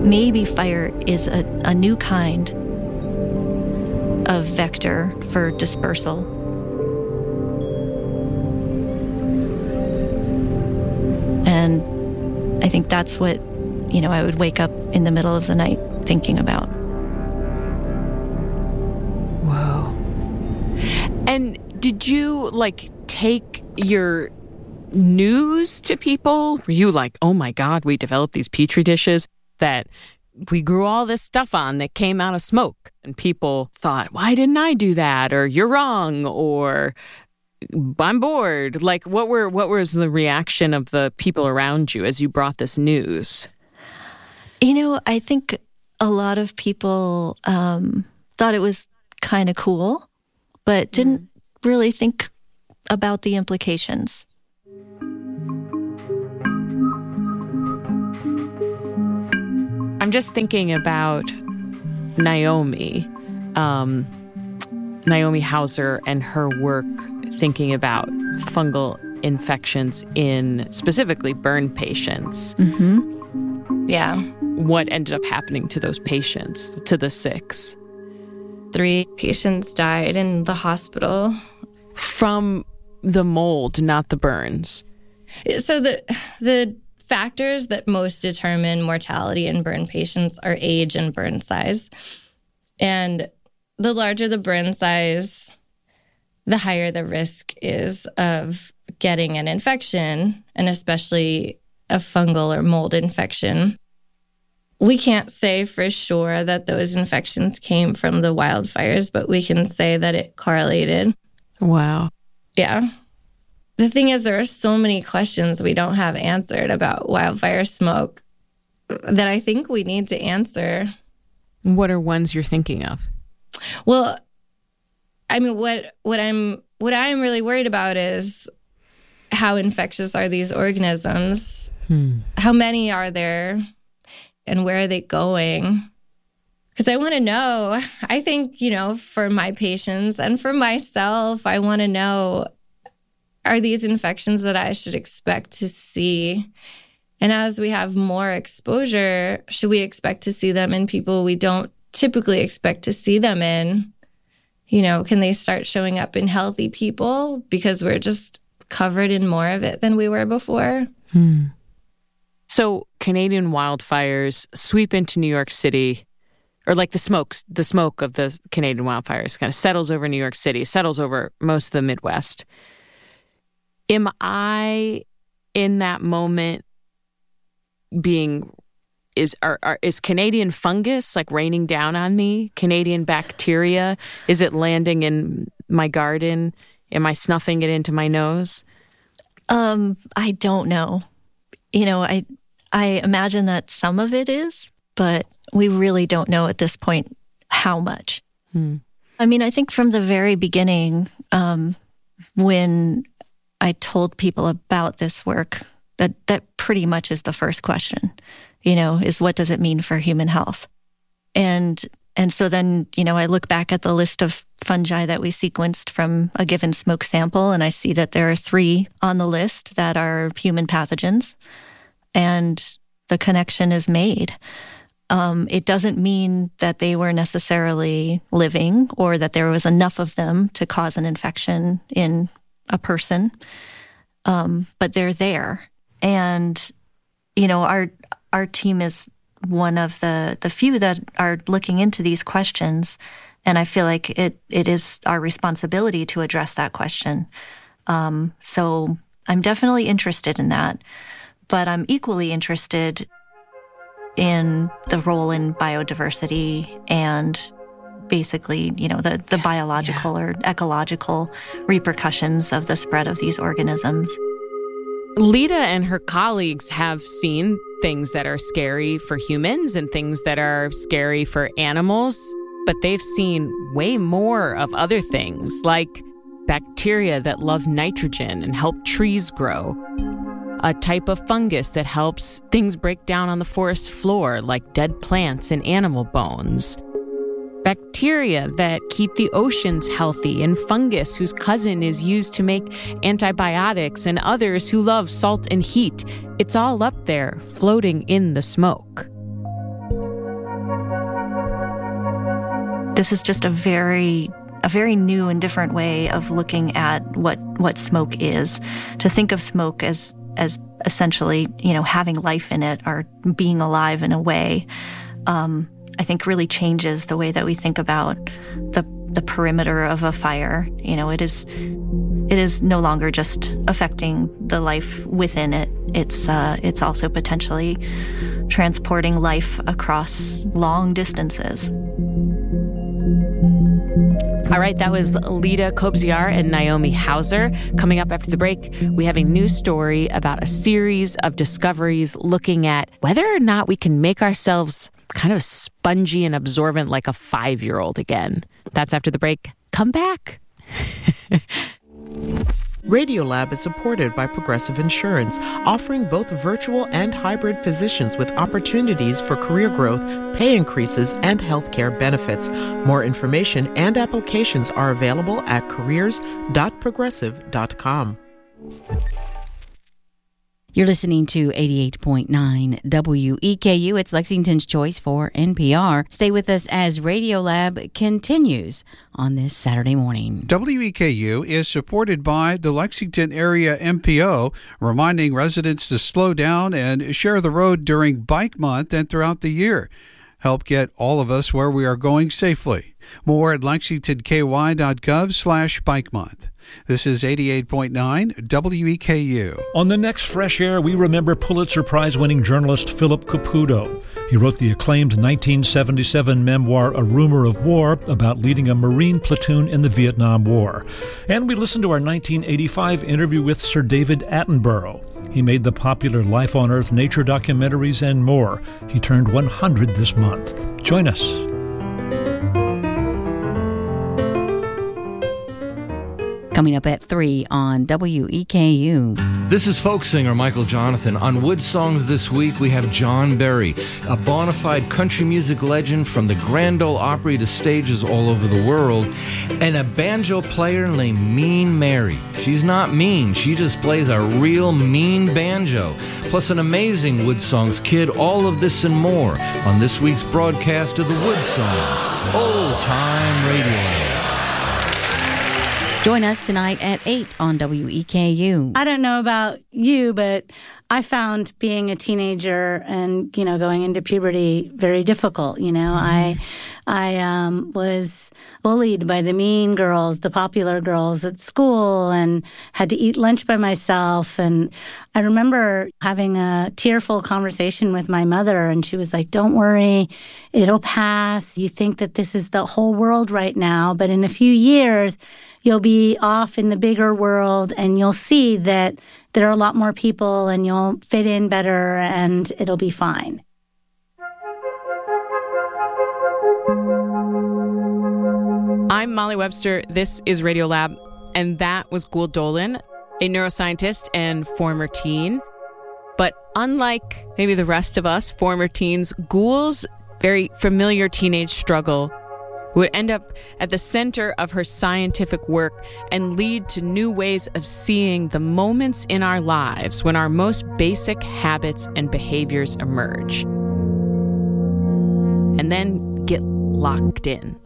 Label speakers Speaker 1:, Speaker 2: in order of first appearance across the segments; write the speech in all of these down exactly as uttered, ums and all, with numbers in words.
Speaker 1: maybe fire is a, a new kind of vector for dispersal. And I think that's what, you know, I would wake up in the middle of the night thinking about.
Speaker 2: Whoa. And did you, like, take your news to people? Were you like, oh my God, we developed these Petri dishes that we grew all this stuff on that came out of smoke? And people thought, why didn't I do that? Or you're wrong, or I'm bored. Like, what were what was the reaction of the people around you as you brought this news?
Speaker 1: You know, I think a lot of people um, thought it was kind of cool, but didn't mm. really think about the implications.
Speaker 2: I'm just thinking about Naomi, um, Naomi Hauser, and her work thinking about fungal infections in specifically burn patients.
Speaker 3: Mm-hmm. Yeah.
Speaker 2: What ended up happening to those patients, to the six?
Speaker 3: Three patients died in the hospital.
Speaker 2: From the mold, not the burns.
Speaker 3: So the the factors that most determine mortality in burn patients are age and burn size. And the larger the burn size, the higher the risk is of getting an infection, and especially a fungal or mold infection. We can't say for sure that those infections came from the wildfires, but we can say that it correlated.
Speaker 2: Wow.
Speaker 3: Yeah. The thing is, there are so many questions we don't have answered about wildfire smoke that I think we need to answer.
Speaker 2: What are ones you're thinking of?
Speaker 3: Well, I mean, what what I'm what I'm really worried about is how infectious are these organisms? Hmm. How many are there? And where are they going? Because I want to know. I think, you know, for my patients and for myself, I want to know, are these infections that I should expect to see? And as we have more exposure, should we expect to see them in people we don't typically expect to see them in? You know, can they start showing up in healthy people because we're just covered in more of it than we were before?
Speaker 2: Hmm. So Canadian wildfires sweep into New York City, or like the smokes, the smoke of the Canadian wildfires kind of settles over New York City, settles over most of the Midwest. Am I in that moment being, is are, are is Canadian fungus like raining down on me? Canadian bacteria? Is it landing in my garden? Am I snuffing it into my nose?
Speaker 1: Um, I don't know. You know, I I imagine that some of it is, but we really don't know at this point how much. Hmm. I mean, I think from the very beginning, um, when I told people about this work, that that pretty much is the first question, you know, is what does it mean for human health? And and so then, you know, I look back at the list of fungi that we sequenced from a given smoke sample, and I see that there are three on the list that are human pathogens, and the connection is made. Um, it doesn't mean that they were necessarily living or that there was enough of them to cause an infection in a person, um, but they're there. And, you know, our our team is one of the, the few that are looking into these questions, and I feel like it it is our responsibility to address that question. Um, so I'm definitely interested in that, but I'm equally interested in the role in biodiversity and basically, you know, the, the biological yeah. or ecological repercussions of the spread of these organisms.
Speaker 2: Lida and her colleagues have seen things that are scary for humans and things that are scary for animals, but they've seen way more of other things, like bacteria that love nitrogen and help trees grow, a type of fungus that helps things break down on the forest floor, like dead plants and animal bones, bacteria that keep the oceans healthy, and fungus whose cousin is used to make antibiotics, and others who love salt and heat. It's all up there, floating in the smoke.
Speaker 1: this is just a very a very new and different way of looking at what what smoke is. To think of smoke as as essentially, you know, having life in it or being alive in a way, um, I think really changes the way that we think about the the perimeter of a fire. You know, it is it is no longer just affecting the life within it. It's uh, it's also potentially transporting life across long distances.
Speaker 2: All right, that was Lida Kobziar and Naomi Hauser. Coming up after the break, we have a new story about a series of discoveries looking at whether or not we can make ourselves kind of spongy and absorbent like a five-year-old again. That's after the break. Come back.
Speaker 4: Radiolab is supported by Progressive Insurance, offering both virtual and hybrid positions with opportunities for career growth, pay increases, and healthcare benefits. More information and applications are available at careers dot progressive dot com.
Speaker 5: You're listening to eighty-eight point nine W E K U. It's Lexington's Choice for N P R. Stay with us as Radiolab continues on this Saturday morning.
Speaker 6: W E K U is supported by the Lexington Area M P O, reminding residents to slow down and share the road during Bike Month and throughout the year. Help get all of us where we are going safely. More at lexington k y dot gov slash bike month. This is eighty-eight point nine W E K U.
Speaker 7: On the next Fresh Air, we remember Pulitzer Prize-winning journalist Philip Caputo. He wrote the acclaimed nineteen seventy-seven memoir A Rumor of War about leading a Marine platoon in the Vietnam War. And we listened to our nineteen eighty-five interview with Sir David Attenborough. He made the popular Life on Earth nature documentaries and more. He turned one hundred this month. Join us.
Speaker 5: Coming up at three on W E K U.
Speaker 8: This is folk singer Michael Jonathan. On Wood Songs this week, we have John Berry, a bona fide country music legend from the Grand Ole Opry to stages all over the world, and a banjo player named Mean Mary. She's not mean, she just plays a real mean banjo. Plus an amazing Wood Songs kid, all of this and more on this week's broadcast of the Wood Songs Old Time Radio.
Speaker 5: Join us tonight at eight on W E K U.
Speaker 9: I don't know about you, but I found being a teenager and, you know, going into puberty very difficult. You know, I, I, um, was bullied by the mean girls, the popular girls at school, and had to eat lunch by myself. And I remember having a tearful conversation with my mother, and she was like, "Don't worry, it'll pass. You think that this is the whole world right now, but in a few years, you'll be off in the bigger world and you'll see that there are a lot more people and you'll fit in better and it'll be fine."
Speaker 2: I'm Molly Webster. This is Radiolab. And that was Gül Dölen, a neuroscientist and former teen. But unlike maybe the rest of us, former teens, Gül's very familiar teenage struggle would end up at the center of her scientific work and lead to new ways of seeing the moments in our lives when our most basic habits and behaviors emerge. And then get locked in.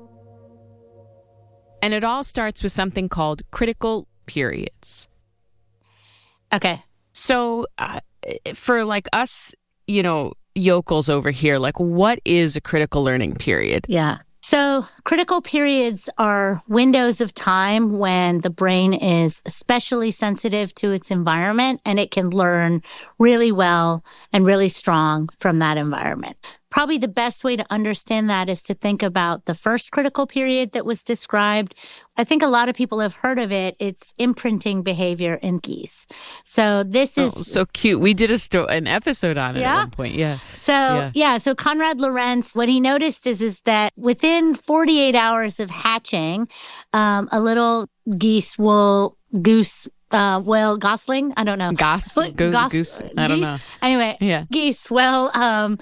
Speaker 2: And it all starts with something called critical periods.
Speaker 9: Okay.
Speaker 2: So uh, for like us, you know, yokels over here, like what is a critical learning period?
Speaker 9: Yeah. So critical periods are windows of time when the brain is especially sensitive to its environment and it can learn really well and really strong from that environment. Probably the best way to understand that is to think about the first critical period that was described. I think a lot of people have heard of it. It's imprinting behavior in geese. So this is...
Speaker 2: Oh, so cute. We did a sto- an episode on it
Speaker 9: yeah?
Speaker 2: at one point. Yeah.
Speaker 9: So, yeah. yeah. So Konrad Lorenz, what he noticed is, is that within forty-eight hours of hatching, um, a little geese will goose... Uh, well, gosling, I don't know.
Speaker 2: Goss,
Speaker 9: Go-
Speaker 2: go-
Speaker 9: gos-
Speaker 2: goose, I don't
Speaker 9: geese?
Speaker 2: know.
Speaker 9: Anyway,
Speaker 2: yeah.
Speaker 9: geese will um,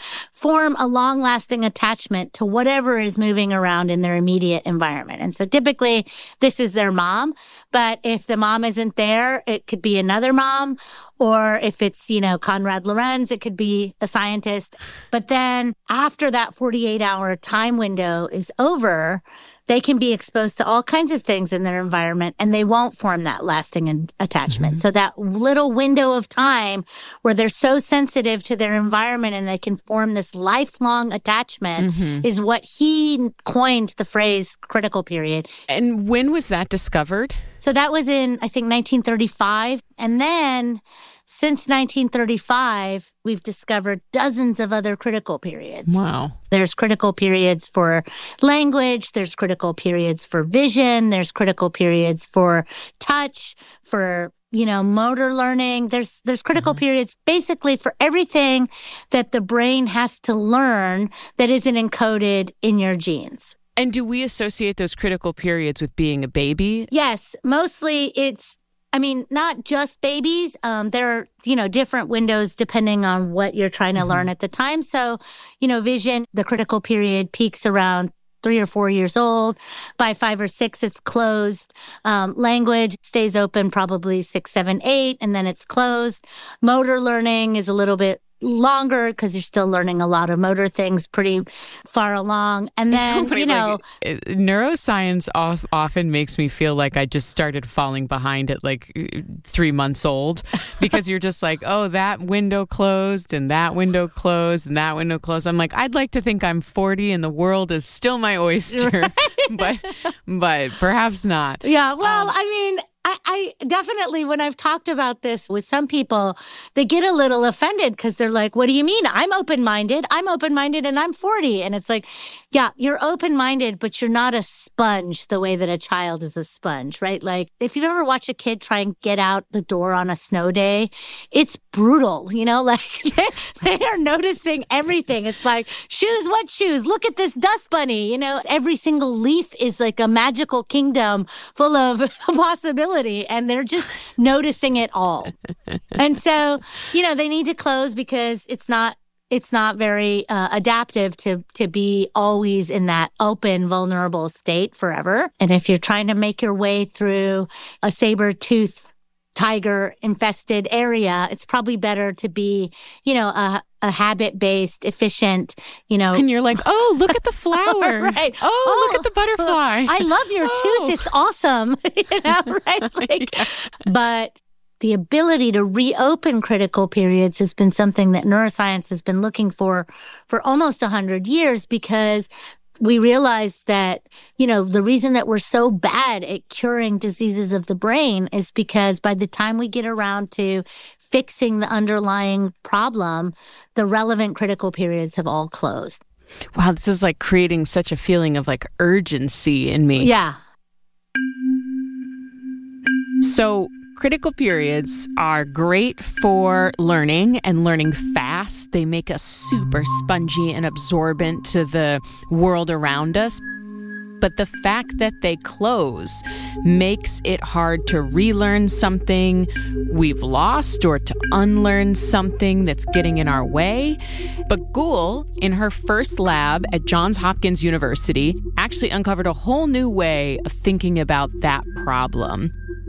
Speaker 9: form a long-lasting attachment to whatever is moving around in their immediate environment. And so typically this is their mom, but if the mom isn't there, it could be another mom, or if it's, you know, Konrad Lorenz, it could be a scientist. But then after that forty-eight hour time window is over, they can be exposed to all kinds of things in their environment and they won't form that lasting attachment. Mm-hmm. So that little window of time where they're so sensitive to their environment and they can form this lifelong attachment mm-hmm. is what he coined the phrase critical period.
Speaker 2: And when was that discovered?
Speaker 9: So that was in, I think, nineteen thirty-five. And then since nineteen thirty-five, we've discovered dozens of other critical periods.
Speaker 2: Wow.
Speaker 9: There's critical periods for language. There's critical periods for vision. There's critical periods for touch, for, you know, motor learning. There's, there's critical mm-hmm. periods basically for everything that the brain has to learn that isn't encoded in your genes.
Speaker 2: And do we associate those critical periods with being a baby?
Speaker 9: Yes. Mostly it's, I mean, not just babies. Um, there are, you know, different windows depending on what you're trying to mm-hmm. learn at the time. So, you know, vision, the critical period peaks around three or four years old. By five or six, it's closed. Um, language stays open probably six, seven, eight, and then it's closed. Motor learning is a little bit longer because you're still learning a lot of motor things pretty far along. And then, so you know,
Speaker 2: like, neuroscience off, often makes me feel like I just started falling behind at like three months old because you're just like, oh, that window closed and that window closed and that window closed. I'm like, I'd like to think I'm forty and the world is still my oyster, right? but, but perhaps not.
Speaker 9: Yeah. Well, um, I mean, I, I definitely, when I've talked about this with some people, they get a little offended because they're like, what do you mean? I'm open-minded. I'm open-minded and I'm forty. And it's like, yeah, you're open-minded, but you're not a sponge the way that a child is a sponge, right? Like if you've ever watched a kid try and get out the door on a snow day, it's brutal, you know, like they, they are noticing everything. It's like, shoes, what shoes? Look at this dust bunny. You know, every single leaf is like a magical kingdom full of possibilities. And they're just noticing it all. And so, you know, they need to close because it's not, it's not very uh, adaptive to, to be always in that open, vulnerable state forever. And if you're trying to make your way through a saber-toothed tiger infested area, it's probably better to be, you know, a, a habit-based, efficient, you know.
Speaker 2: And you're like, oh, look at the flower.
Speaker 9: Right.
Speaker 2: Oh, oh, look at the butterfly.
Speaker 9: I love your oh. tooth. It's awesome. you know, right? Like, yeah. But the ability to reopen critical periods has been something that neuroscience has been looking for for almost a hundred years because we realized that, you know, the reason that we're so bad at curing diseases of the brain is because by the time we get around to fixing the underlying problem, the relevant critical periods have all closed.
Speaker 2: Wow, this is like creating such a feeling of like urgency in me.
Speaker 9: Yeah.
Speaker 2: So critical periods are great for learning and learning fast. They make us super spongy and absorbent to the world around us. But the fact that they close makes it hard to relearn something we've lost or to unlearn something that's getting in our way. But Gül, in her first lab at Johns Hopkins University, actually uncovered a whole new way of thinking about that problem.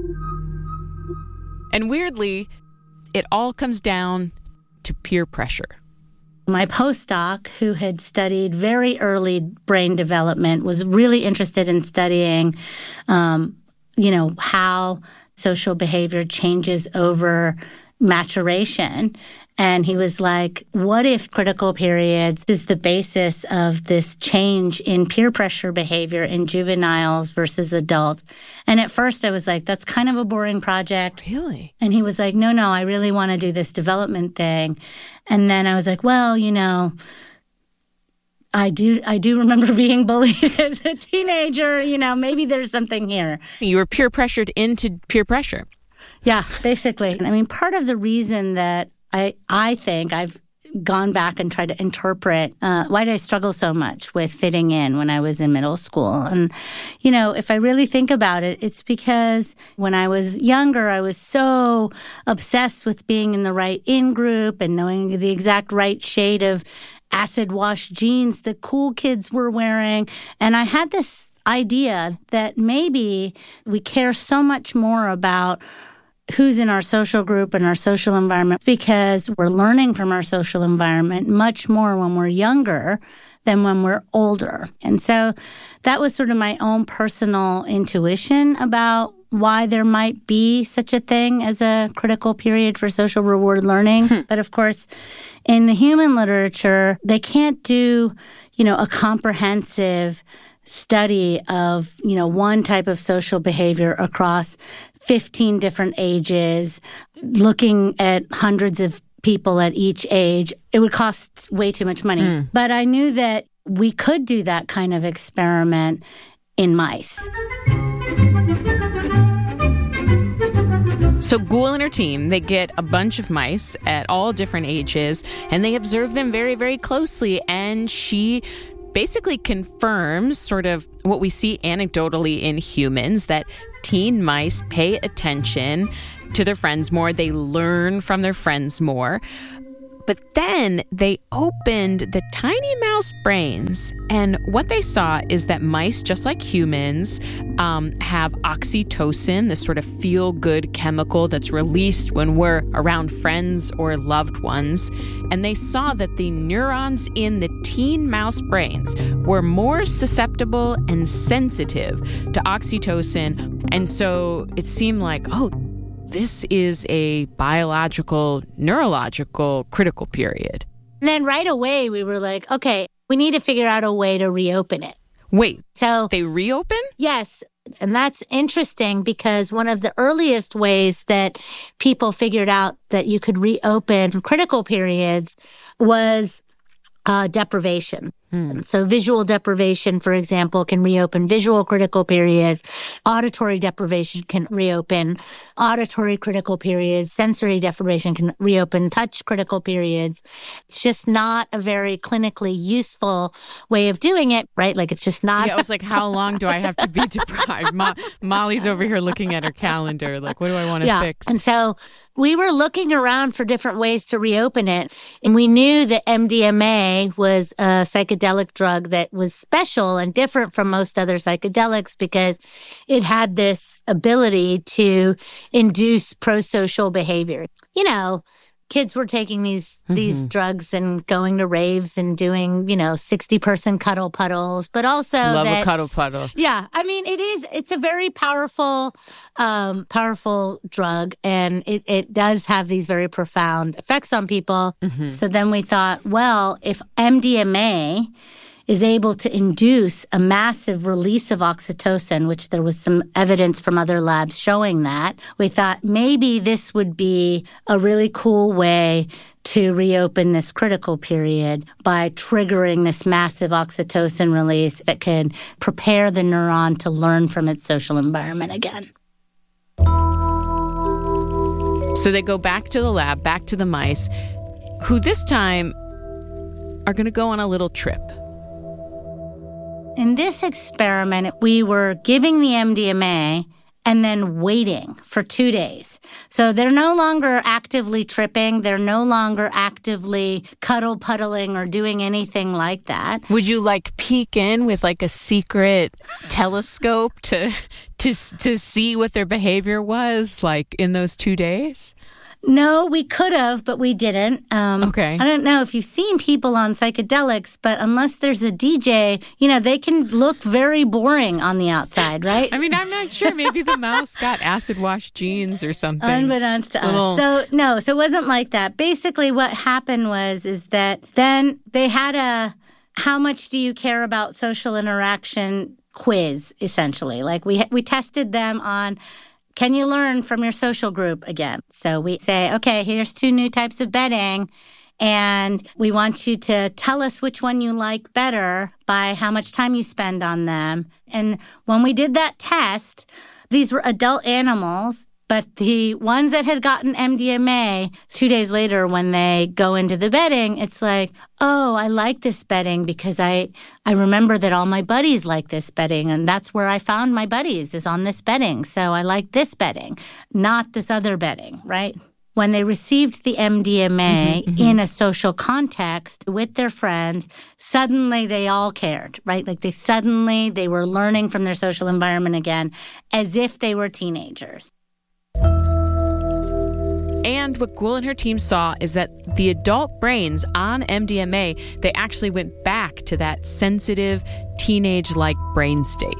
Speaker 2: And weirdly, it all comes down to peer pressure.
Speaker 9: My postdoc, who had studied very early brain development, was really interested in studying, um, you know, how social behavior changes over maturation. And he was like, what if critical periods is the basis of this change in peer pressure behavior in juveniles versus adults? And at first I was like, that's kind of a boring project.
Speaker 2: Really?
Speaker 9: And he was like, no, no, I really want to do this development thing. And then I was like, well, you know, I do I do remember being bullied as a teenager. You know, maybe there's something here.
Speaker 2: You were peer pressured into peer pressure.
Speaker 9: Yeah, basically. I mean, part of the reason that I I think I've gone back and tried to interpret uh, why did I struggle so much with fitting in when I was in middle school. And, you know, if I really think about it, it's because when I was younger, I was so obsessed with being in the right in-group and knowing the exact right shade of acid wash jeans the cool kids were wearing. And I had this idea that maybe we care so much more about who's in our social group and our social environment because we're learning from our social environment much more when we're younger than when we're older. And so that was sort of my own personal intuition about why there might be such a thing as a critical period for social reward learning. Hmm. But of course, in the human literature, they can't do, you know, a comprehensive study of, you know, one type of social behavior across fifteen different ages, looking at hundreds of people at each age. It would cost way too much money. Mm. But I knew that we could do that kind of experiment in mice.
Speaker 2: So Ghoul and her team, they get a bunch of mice at all different ages, and they observe them very, very closely. And she basically confirms sort of what we see anecdotally in humans, that teen mice pay attention to their friends more. They learn from their friends more. But then they opened the tiny mouse brains, and what they saw is that mice, just like humans, um, have oxytocin, this sort of feel-good chemical that's released when we're around friends or loved ones. And they saw that the neurons in the teen mouse brains were more susceptible and sensitive to oxytocin. And so it seemed like, oh, this is a biological, neurological critical period.
Speaker 9: And then right away, we were like, okay, we need to figure out a way to reopen it.
Speaker 2: Wait,
Speaker 9: so
Speaker 2: they reopen?
Speaker 9: Yes. And that's interesting because one of the earliest ways that people figured out that you could reopen critical periods was uh, deprivation. Hmm. So visual deprivation, for example, can reopen visual critical periods. Auditory deprivation can reopen auditory critical periods. Sensory deprivation can reopen touch critical periods. It's just not a very clinically useful way of doing it, right? Like it's just not.
Speaker 2: Yeah, I was like, how long do I have to be deprived? Mo- Molly's over here looking at her calendar. Like, what do I want to
Speaker 9: yeah.
Speaker 2: fix?
Speaker 9: And so we were looking around for different ways to reopen it. And we knew that M D M A was a psychedelic drug that was special and different from most other psychedelics because it had this ability to induce pro-social behavior. You know, kids were taking these mm-hmm. these drugs and going to raves and doing, you know, sixty-person cuddle puddles, but also
Speaker 2: Love
Speaker 9: that,
Speaker 2: a cuddle puddle.
Speaker 9: Yeah. I mean, it is, it's a very powerful, um, powerful drug, and it, it does have these very profound effects on people. Mm-hmm. So then we thought, well, if M D M A is able to induce a massive release of oxytocin, which there was some evidence from other labs showing that, we thought maybe this would be a really cool way to reopen this critical period by triggering this massive oxytocin release that can prepare the neuron to learn from its social environment again.
Speaker 2: So they go back to the lab, back to the mice, who this time are going to go on a little trip.
Speaker 9: In this experiment, we were giving the M D M A and then waiting for two days. So they're no longer actively tripping. They're no longer actively cuddle puddling or doing anything like that.
Speaker 2: Would you like peek in with like a secret telescope to to to see what their behavior was like in those two days?
Speaker 9: No, we could have, but we didn't. Um,
Speaker 2: okay.
Speaker 9: I don't know if you've seen people on psychedelics, but unless there's a D J, you know, they can look very boring on the outside, right?
Speaker 2: I mean, I'm not sure. Maybe the mouse got acid wash jeans or something.
Speaker 9: Unbeknownst to
Speaker 2: Little...
Speaker 9: us. So, no, so it wasn't like that. Basically, what happened was, is that then they had a, how much do you care about social interaction quiz, essentially. Like we we tested them on, can you learn from your social group again? So we say, okay, here's two new types of bedding, and we want you to tell us which one you like better by how much time you spend on them. And when we did that test, these were adult animals, but the ones that had gotten M D M A, two days later when they go into the bedding, it's like, oh, I like this bedding because I, I remember that all my buddies like this bedding, and that's where I found my buddies, is on this bedding. So I like this bedding, not this other bedding, right? when they received the M D M A
Speaker 5: Mm-hmm, mm-hmm.
Speaker 9: in a social context with their friends, suddenly they all cared, right? Like they suddenly, they were learning from their social environment again as if they were teenagers.
Speaker 2: And what Guhl and her team saw is that the adult brains on M D M A, they actually went back to that sensitive, teenage-like brain state.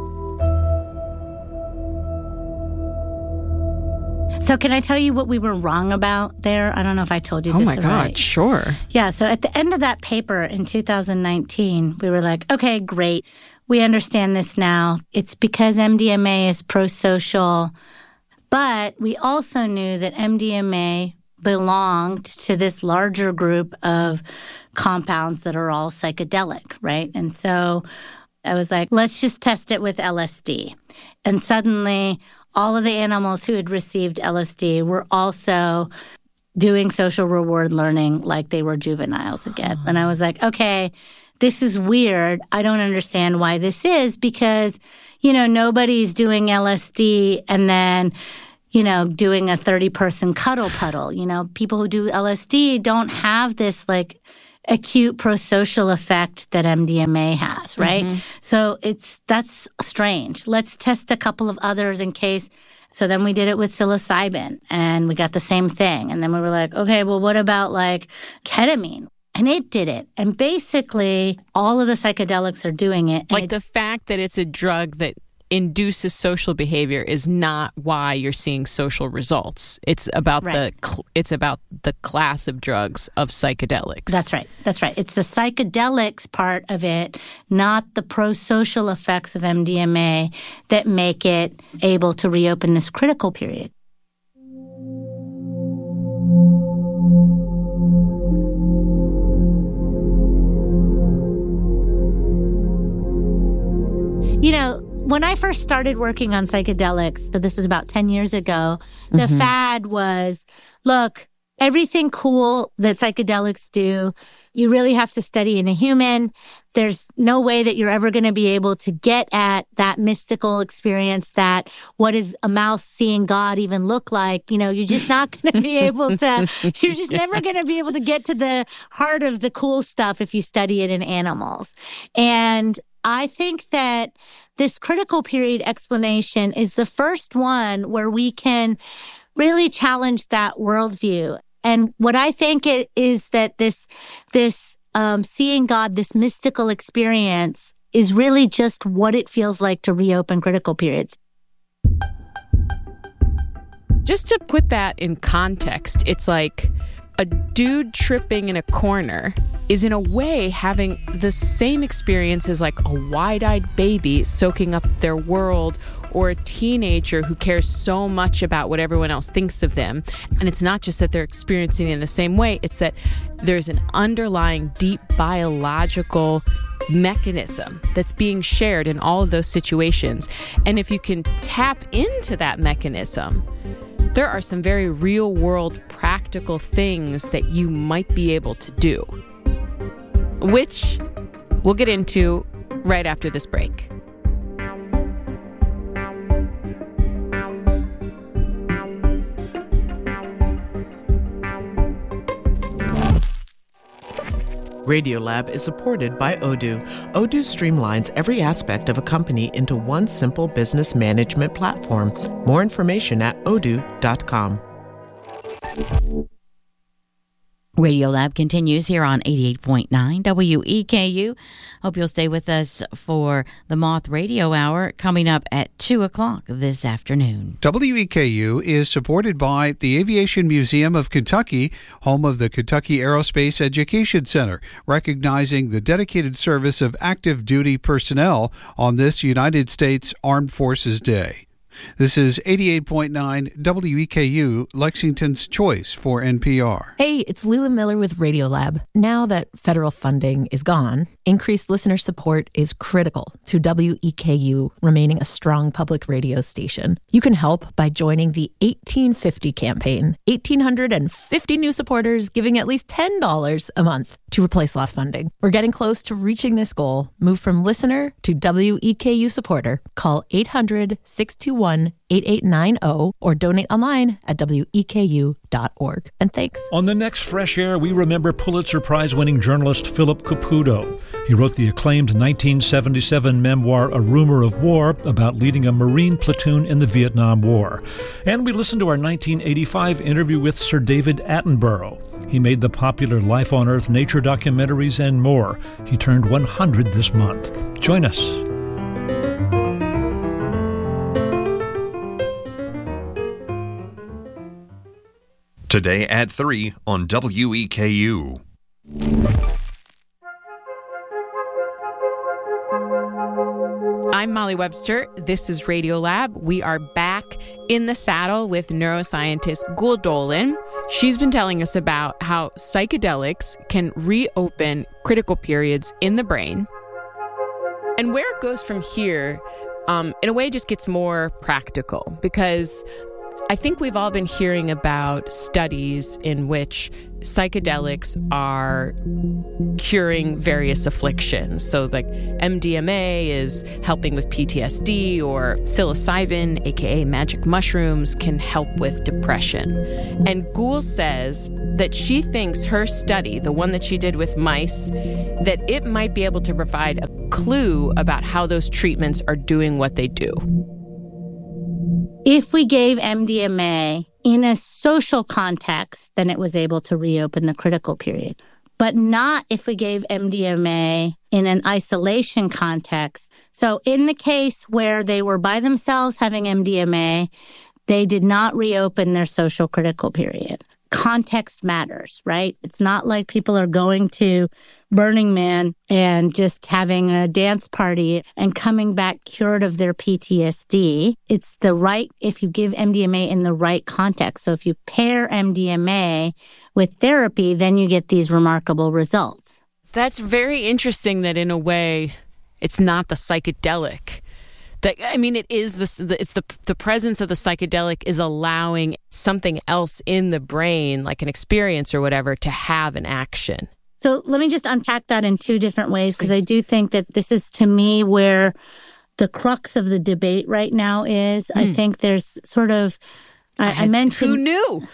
Speaker 9: So can I tell you what we were wrong about there? I don't know if I told you
Speaker 2: Oh
Speaker 9: this
Speaker 2: my God,
Speaker 9: right.
Speaker 2: sure.
Speaker 9: Yeah, so at the end of that paper in two thousand nineteen, we were like, okay, great. We understand this now. It's because M D M A is pro-social. But we also knew that M D M A belonged to this larger group of compounds that are all psychedelic, right? And so I was like, let's just test it with L S D. And suddenly, all of the animals who had received L S D were also doing social reward learning like they were juveniles again. And I was like, okay, this is weird. I don't understand why this is because, you know, nobody's doing L S D and then, you know, doing a thirty-person cuddle puddle. You know, people who do L S D don't have this, like, acute prosocial effect that M D M A has, right? Mm-hmm. So it's, that's strange. Let's test a couple of others in case. So then we did it with psilocybin and we got the same thing. And then we were like, okay, well, what about like ketamine? And it did it. And basically all of the psychedelics are doing it.
Speaker 2: Like
Speaker 9: it,
Speaker 2: the fact that it's a drug that induces social behavior is not why you're seeing social results. It's about right. the cl- it's about the class of drugs of psychedelics.
Speaker 9: That's right. That's right. It's the psychedelics part of it, not the pro-social effects of M D M A that make it able to reopen this critical period. You know, when I first started working on psychedelics, so this was about ten years ago, the mm-hmm. fad was, look, everything cool that psychedelics do, you really have to study in a human. There's no way that you're ever going to be able to get at that mystical experience, that what does a mouse seeing God even look like? You know, you're just not going to be able to, you're just never going to be able to get to the heart of the cool stuff if you study it in animals. And I think that this critical period explanation is the first one where we can really challenge that worldview. And what I think it is that this, this, um, seeing God, this mystical experience is really just what it feels like to reopen critical periods.
Speaker 2: Just to put that in context, it's like a dude tripping in a corner is in a way having the same experience as like a wide-eyed baby soaking up their world, or a teenager who cares so much about what everyone else thinks of them. And it's not just that they're experiencing it in the same way, it's that there's an underlying deep biological mechanism that's being shared in all of those situations. And if you can tap into that mechanism, there are some very real-world practical things that you might be able to do, which we'll get into right after this break.
Speaker 4: Radiolab is supported by Odoo. Odoo streamlines every aspect of a company into one simple business management platform. More information at odoo dot com.
Speaker 5: Radiolab continues here on eighty-eight point nine W E K U. Hope you'll stay with us for the Moth Radio Hour coming up at two o'clock this afternoon.
Speaker 6: W E K U is supported by the Aviation Museum of Kentucky, home of the Kentucky Aerospace Education Center, recognizing the dedicated service of active duty personnel on this United States Armed Forces Day. This is eighty-eight point nine W E K U, Lexington's choice for N P R.
Speaker 10: Hey, it's Leila Miller with Radiolab. Now that federal funding is gone, increased listener support is critical to W E K U remaining a strong public radio station. You can help by joining the eighteen fifty campaign. one thousand eight hundred fifty new supporters giving at least ten dollars a month to replace lost funding. We're getting close to reaching this goal. Move from listener to W E K U supporter. Call eight hundred, six two one, one, eight eight nine zero or donate online at W E K U dot org. And thanks.
Speaker 7: On the next Fresh Air, we remember Pulitzer Prize-winning journalist Philip Caputo. He wrote the acclaimed nineteen seventy-seven memoir A Rumor of War about leading a Marine platoon in the Vietnam War. And we listened to our nineteen eighty-five interview with Sir David Attenborough. He made the popular Life on Earth nature documentaries and more. He turned one hundred this month. Join us.
Speaker 11: Today at three on W E K U.
Speaker 2: I'm Molly Webster. This is Radiolab. We are back in the saddle with neuroscientist Gul Dolin. She's been telling us about how psychedelics can reopen critical periods in the brain. And where it goes from here, um, in a way, just gets more practical, because I think we've all been hearing about studies in which psychedelics are curing various afflictions. So like M D M A is helping with P T S D, or psilocybin, aka magic mushrooms, can help with depression. And Gul says that she thinks her study, the one that she did with mice, that it might be able to provide a clue about how those treatments are doing what they do.
Speaker 9: If we gave M D M A in a social context, then it was able to reopen the critical period. But not if we gave M D M A in an isolation context. So in the case where they were by themselves having M D M A, they did not reopen their social critical period. Context matters, right? It's not like people are going to Burning Man and just having a dance party and coming back cured of their P T S D. It's the right, if you give M D M A in the right context. So if you pair M D M A with therapy, then you get these remarkable results.
Speaker 2: That's very interesting that in a way, it's not the psychedelic. That, I mean, it is the, it's the the presence of the psychedelic is allowing something else in the brain, like an experience or whatever, to have an action.
Speaker 9: So let me just unpack that in two different ways, because I do think that this is, to me, where the crux of the debate right now is. Mm. I think there's sort of, I, I, I mentioned...
Speaker 2: Who knew?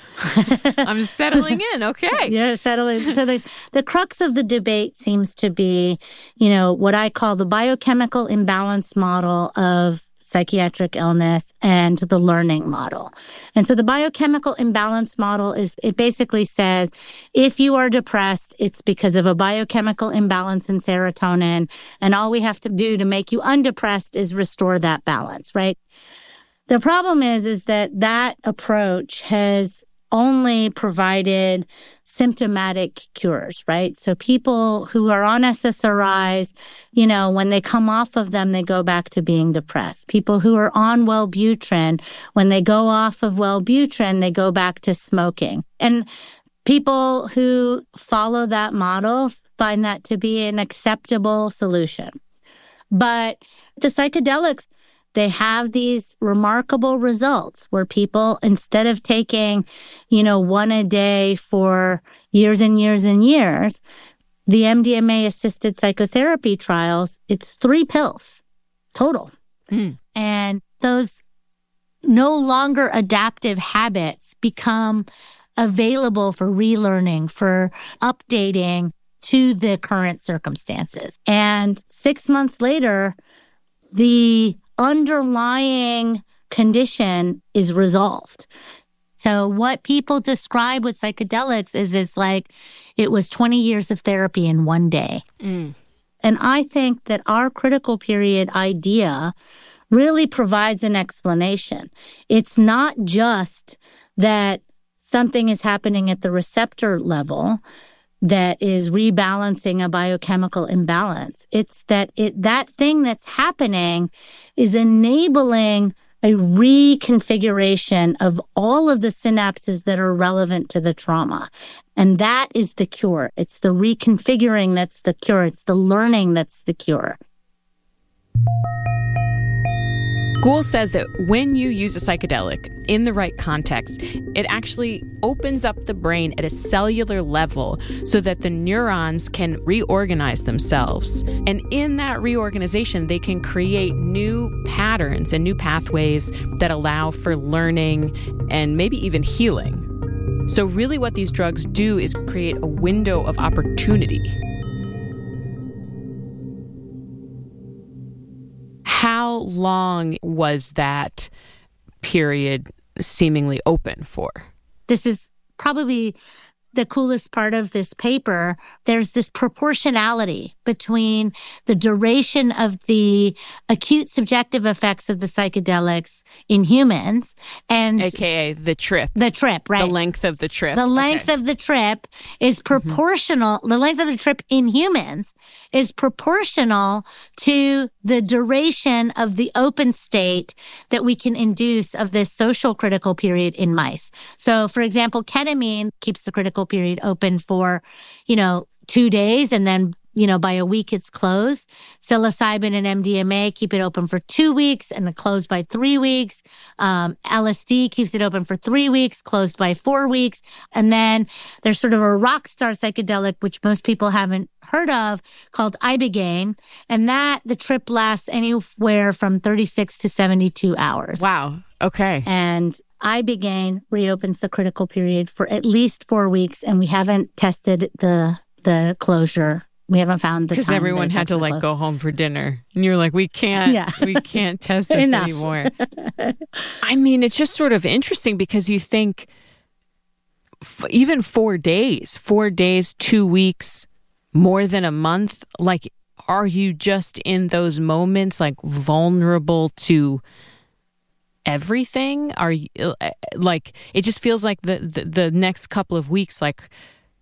Speaker 2: I'm settling in, okay.
Speaker 9: Yeah, settling. So the, the crux of the debate seems to be, you know, what I call the biochemical imbalance model of psychiatric illness and the learning model. And so the biochemical imbalance model is, it basically says, if you are depressed, it's because of a biochemical imbalance in serotonin, and all we have to do to make you undepressed is restore that balance, right? The problem is, is that that approach has only provided symptomatic cures, right? So people who are on S S R Is, you know, when they come off of them, they go back to being depressed. People who are on Wellbutrin, when they go off of Wellbutrin, they go back to smoking. And people who follow that model find that to be an acceptable solution. But the psychedelics, they have these remarkable results where people, instead of taking, you know, one a day for years and years and years, the M D M A-assisted psychotherapy trials, it's three pills total. Mm. And those no longer adaptive habits become available for relearning, for updating to the current circumstances. And six months later, the underlying condition is resolved. So what people describe with psychedelics is it's like it was twenty years of therapy in one day. Mm. And I think that our critical period idea really provides an explanation. It's not just that something is happening at the receptor level that is rebalancing a biochemical imbalance. It's that it that thing that's happening is enabling a reconfiguration of all of the synapses that are relevant to the trauma. And that is the cure. It's the reconfiguring that's the cure. It's the learning that's the cure.
Speaker 2: Gould says that when you use a psychedelic in the right context, it actually opens up the brain at a cellular level so that the neurons can reorganize themselves. And in that reorganization, they can create new patterns and new pathways that allow for learning and maybe even healing. So really what these drugs do is create a window of opportunity. How long was that period seemingly open for?
Speaker 9: This is probably the coolest part of this paper. There's this proportionality between the duration of the acute subjective effects of the psychedelics in humans and
Speaker 2: A K A the trip.
Speaker 9: The trip, right.
Speaker 2: The length of the trip.
Speaker 9: The length okay. of the trip is proportional. Mm-hmm. The length of the trip in humans is proportional to the duration of the open state that we can induce of this social critical period in mice. So, for example, ketamine keeps the critical period open for, you know, two days and then, you know, by a week it's closed. Psilocybin and M D M A keep it open for two weeks and closed by three weeks. Um, L S D keeps it open for three weeks, closed by four weeks. And then there's sort of a rock star psychedelic, which most people haven't heard of, called Ibogaine. And that, the trip lasts anywhere from thirty-six to seventy-two hours.
Speaker 2: Wow. Okay.
Speaker 9: And Ibogaine reopens the critical period for at least four weeks. And we haven't tested the, the closure. We haven't found the time.
Speaker 2: Because everyone had to like close. Go home for dinner. And you're like, we can't, yeah. we can't test this anymore. I mean, it's just sort of interesting because you think f- even four days, four days, two weeks, more than a month, like, are you just in those moments like vulnerable to everything? Are you like, it just feels like the, the, the next couple of weeks, like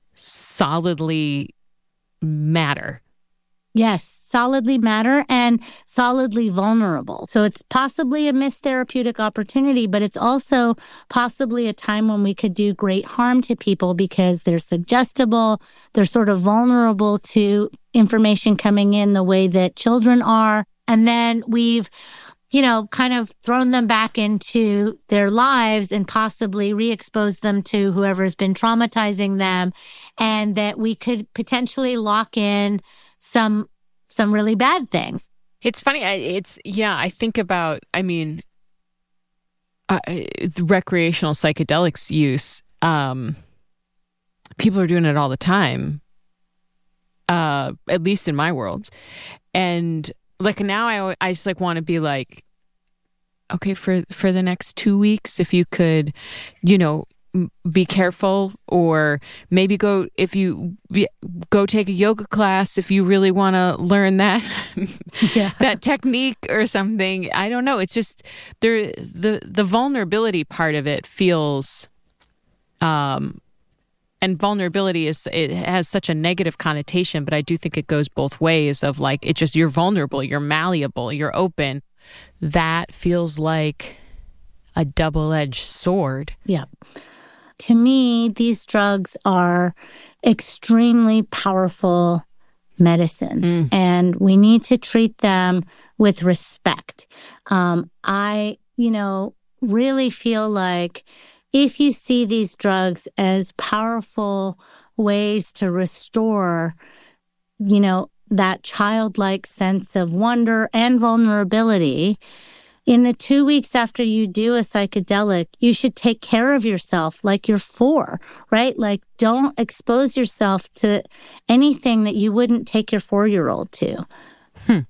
Speaker 2: solidly matter.
Speaker 9: Yes, solidly matter and solidly vulnerable. So it's possibly a missed therapeutic opportunity, but it's also possibly a time when we could do great harm to people because they're suggestible, they're sort of vulnerable to information coming in the way that children are. And then we've, you know, kind of thrown them back into their lives and possibly re-exposed them to whoever's been traumatizing them, and that we could potentially lock in some some really bad things.
Speaker 2: It's funny. It's, yeah, I think about, I mean, uh, the recreational psychedelics use, um, people are doing it all the time, uh, at least in my world. And like now I, I just like want to be like, okay, for, for the next two weeks, if you could, you know, be careful, or maybe go, if you be, go take a yoga class, if you really want to learn that, yeah. that technique or something. I don't know. It's just there, the, the vulnerability part of it feels, um, and vulnerability is, it has such a negative connotation, but I do think it goes both ways of like, it just, you're vulnerable, you're malleable, you're open. That feels like a double-edged sword.
Speaker 9: Yeah. To me, these drugs are extremely powerful medicines, mm. and we need to treat them with respect. Um, I, you know, really feel like if you see these drugs as powerful ways to restore, you know, that childlike sense of wonder and vulnerability, in the two weeks after you do a psychedelic, you should take care of yourself like you're four, right? Like, don't expose yourself to anything that you wouldn't take your four-year-old to.
Speaker 2: Hmm.